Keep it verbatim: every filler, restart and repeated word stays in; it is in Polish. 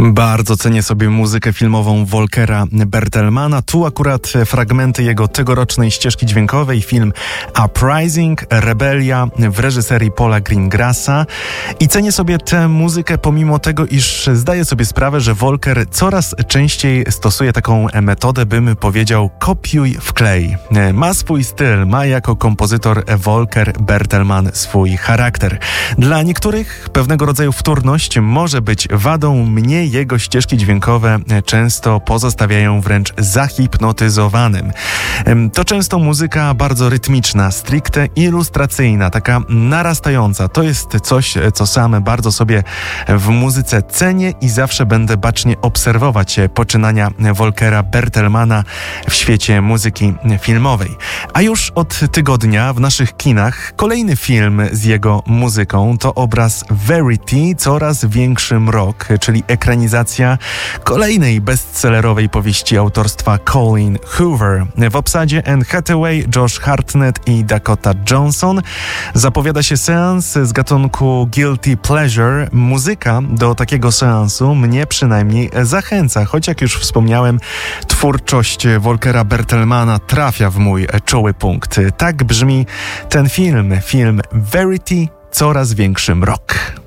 Bardzo cenię sobie muzykę filmową Volkera Bertelmana. Tu akurat fragmenty jego tegorocznej ścieżki dźwiękowej, film Uprising, Rebelia w reżyserii Paula Greengrassa. I cenię sobie tę muzykę pomimo tego, iż zdaję sobie sprawę, że Volker coraz częściej stosuje taką metodę, bym powiedział, kopiuj wklej. Ma swój styl, ma jako kompozytor Volker Bertelman swój charakter. Dla niektórych pewnego rodzaju wtórność może być wadą, mnie jego ścieżki dźwiękowe często pozostawiają wręcz zahipnotyzowanym. To często muzyka bardzo rytmiczna, stricte ilustracyjna, taka narastająca. To jest coś, co sam bardzo sobie w muzyce cenię i zawsze będę bacznie obserwować poczynania Volkera Bertelmana w świecie muzyki filmowej. A już od tygodnia w naszych kinach kolejny film z jego muzyką to obraz Verity, coraz większy mrok, czyli ekranizacja kolejnej bestsellerowej powieści autorstwa Colleen Hoover. W obsadzie Anne Hathaway, Josh Hartnett i Dakota Johnson. Zapowiada się seans z gatunku Guilty Pleasure. Muzyka do takiego seansu mnie przynajmniej zachęca, choć jak już wspomniałem, twórczość Volkera Bertelmana trafia w mój czuły punkt. Tak brzmi ten film, film Verity, coraz większy mrok.